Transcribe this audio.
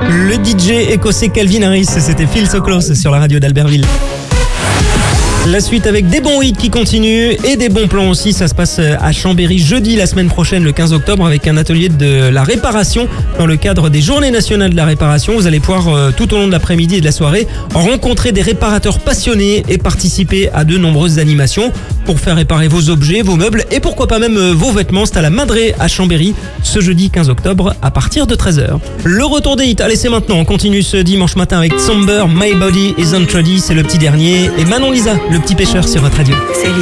Le DJ écossais Calvin Harris, c'était Feel So Close sur la radio d'Albertville. La suite avec des bons hits qui continuent et des bons plans aussi. Ça se passe à Chambéry jeudi la semaine prochaine, le 15 octobre, avec un atelier de la réparation dans le cadre des Journées nationales de la réparation. Vous allez pouvoir tout au long de l'après-midi et de la soirée rencontrer des réparateurs passionnés et participer à de nombreuses animations pour faire réparer vos objets, vos meubles et pourquoi pas même vos vêtements. C'est à la Madré à Chambéry ce jeudi 15 octobre à partir de 13h. Le retour des hits, allez c'est maintenant. On continue ce dimanche matin avec Somber, My Body Isn't Ready, c'est le petit dernier, et Manon Lisa, le petit pêcheur sur votre radio.